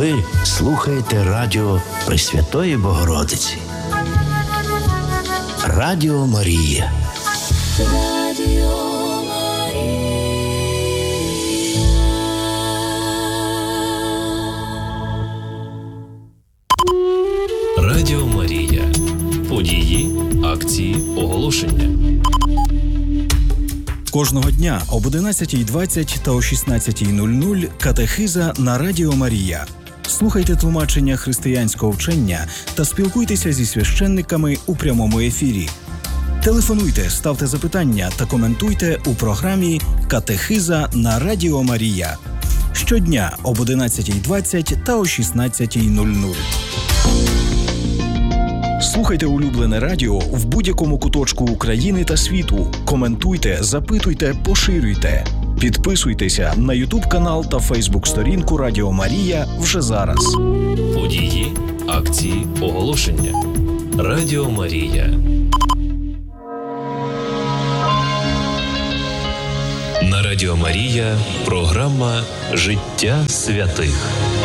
Ви слухаєте радіо Пресвятої Богородиці. Радіо Марія. Радіо Марія. Події, акції, оголошення. Кожного дня об 11:20 та о 16:00 катехиза на Радіо Марія. Слухайте тлумачення християнського вчення та спілкуйтеся зі священниками у прямому ефірі. Телефонуйте, ставте запитання та коментуйте у програмі «Катехиза на Радіо Марія». Щодня об 11:20 та о 16:00. Слухайте улюблене радіо в будь-якому куточку України та світу. Коментуйте, запитуйте, поширюйте. Підписуйтеся на YouTube-канал та Facebook-сторінку Радіо Марія вже зараз. Події, акції, оголошення. Радіо Марія. На Радіо Марія програма «Життя святих».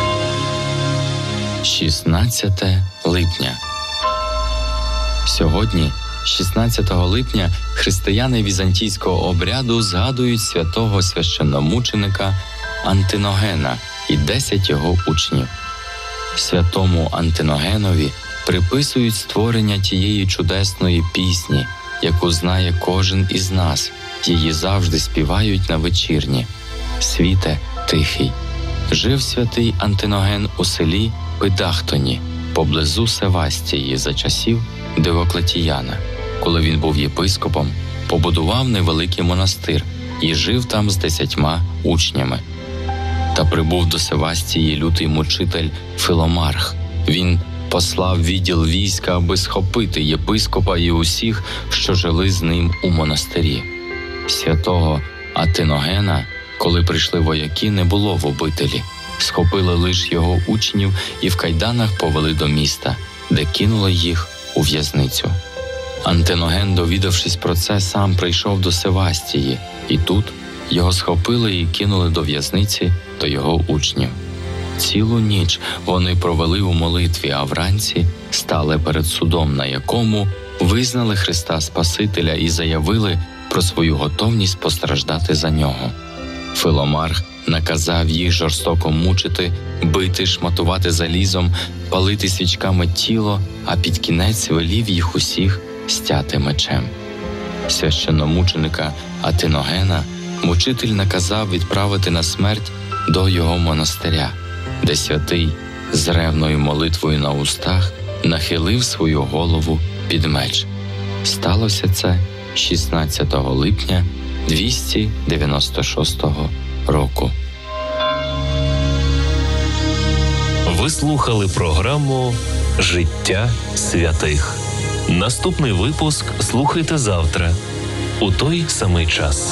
16 липня. Сьогодні, 16 липня, християни візантійського обряду згадують святого священномученика Антиногена і 10 його учнів. Святому Антиногенові приписують створення тієї чудесної пісні, яку знає кожен із нас. Її завжди співають на вечірні. «Світе тихий». Жив святий Антиноген у селі Пидахтоні, поблизу Севастії за часів Диоклетіяна. Коли він був єпископом, побудував невеликий монастир і жив там з 10 учнями. Та прибув до Севастії лютий мучитель Филомарх. Він послав відділ війська, аби схопити єпископа і усіх, що жили з ним у монастирі. Святого Антиногена, коли прийшли вояки, не було в обителі. Схопили лише його учнів і в кайданах повели до міста, де кинули їх у в'язницю. Антиноген, довідавшись про це, сам прийшов до Севастії, і тут його схопили і кинули до в'язниці до його учнів. Цілу ніч вони провели у молитві, а вранці стали перед судом, на якому визнали Христа Спасителя і заявили про свою готовність постраждати за нього. Филомарх наказав їх жорстоко мучити, бити, шматувати залізом, палити свічками тіло, а під кінець велів їх усіх стяти мечем. Священномученика Антиногена мучитель наказав відправити на смерть до його монастиря, де святий з ревною молитвою на устах нахилив свою голову під меч. Сталося це 16 липня 296 року. Ви слухали програму «Життя святих». Наступний випуск слухайте завтра, у той самий час.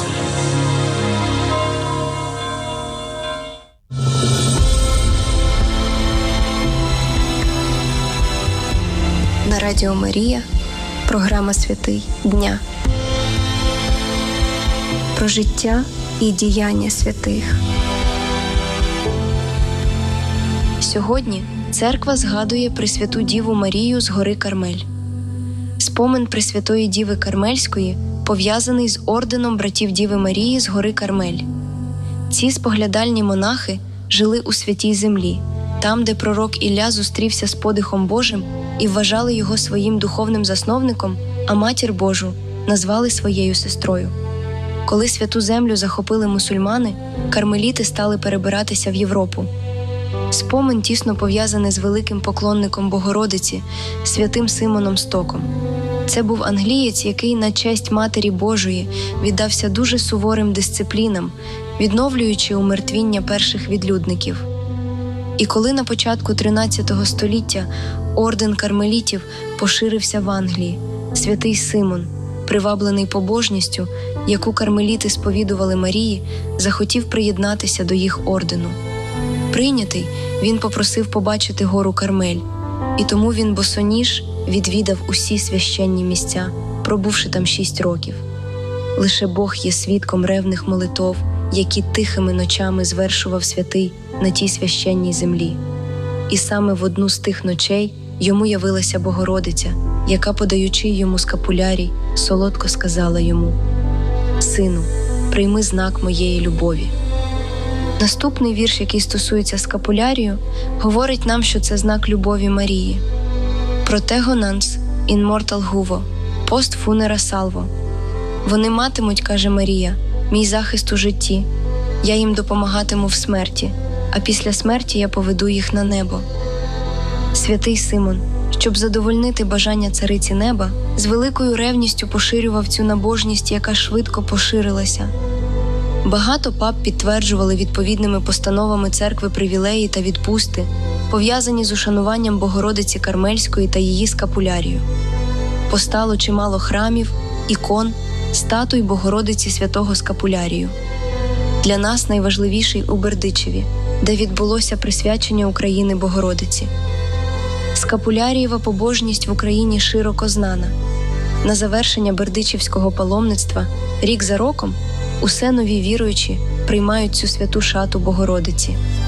На Радіо Марія програма «Святий дня». Про життя і діяння святих. Сьогодні церква згадує Пресвяту Діву Марію з гори Кармель. Спомин Пресвятої Діви Кармельської пов'язаний з орденом братів Діви Марії з гори Кармель. Ці споглядальні монахи жили у святій землі, там, де пророк Ілля зустрівся з подихом Божим і вважали його своїм духовним засновником, а Матір Божу назвали своєю сестрою. Коли святу землю захопили мусульмани, кармеліти стали перебиратися в Європу. Спомин тісно пов'язаний з великим поклонником Богородиці, святим Симоном Стоком. Це був англієць, який на честь Матері Божої віддався дуже суворим дисциплінам, відновлюючи умертвіння перших відлюдників. І коли на початку 13 століття орден кармелітів поширився в Англії, святий Симон, приваблений побожністю, яку кармеліти сповідували Марії, захотів приєднатися до їх ордену. Прийнятий, він попросив побачити гору Кармель, і тому він босоніж відвідав усі священні місця, пробувши там 6 років. Лише Бог є свідком ревних молитов, які тихими ночами звершував святий на тій священній землі. і саме в одну з тих ночей йому явилася Богородиця, яка, подаючи йому скапулярій, солодко сказала йому: «Сину, прийми знак моєї любові». Наступний вірш, який стосується скапулярію, говорить нам, що це знак любові Марії. «Protego nans in mortal huvo, post funera salvo». «Вони матимуть, – каже Марія, – мій захист у житті, я їм допомагатиму в смерті, а після смерті я поведу їх на небо». Святий Симон, щоб задовольнити бажання цариці неба, з великою ревністю поширював цю набожність, яка швидко поширилася. Багато пап підтверджували відповідними постановами церкви привілеї та відпусти, пов'язані з ушануванням Богородиці Кармельської та її скапулярію. Постало чимало храмів, ікон, статуй Богородиці святого Скапулярію. Для нас найважливіший у Бердичеві, де відбулося присвячення України Богородиці. Скапулярієва побожність в Україні широко знана. На завершення бердичівського паломництва рік за роком усе нові віруючі приймають цю святу шату Богородиці.